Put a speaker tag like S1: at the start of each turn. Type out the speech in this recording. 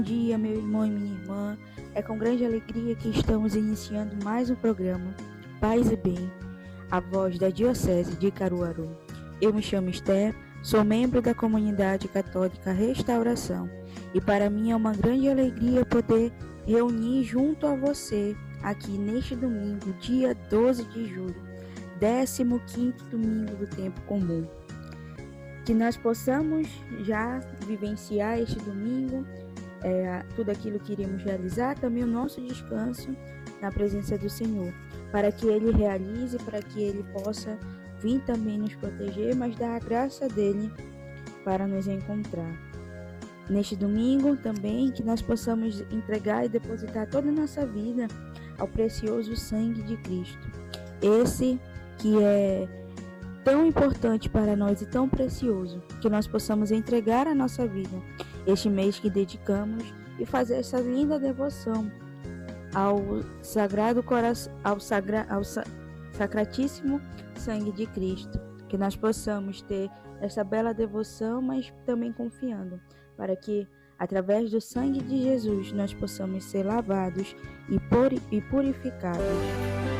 S1: Bom dia, meu irmão e minha irmã. É com grande alegria que estamos iniciando mais um programa Paz e Bem, a voz da Diocese de Caruaru. Eu me chamo Esther, sou membro da comunidade católica Restauração e para mim é uma grande alegria poder reunir junto a você aqui neste domingo, dia 12 de julho, 15º domingo do tempo comum. Que nós possamos já vivenciar este domingo, tudo aquilo que iremos realizar, também o nosso descanso na presença do Senhor, para que Ele realize, para que Ele possa vir também nos proteger, mas dar a graça dEle para nos encontrar. Neste domingo também, que nós possamos entregar e depositar toda a nossa vida ao precioso sangue de Cristo. Esse que é tão importante para nós e tão precioso, que nós possamos entregar a nossa vida este mês que dedicamos e fazer essa linda devoção ao Sagrado Coração, ao Sacratíssimo Sangue de Cristo, que nós possamos ter essa bela devoção, mas também confiando, para que através do sangue de Jesus nós possamos ser lavados e purificados.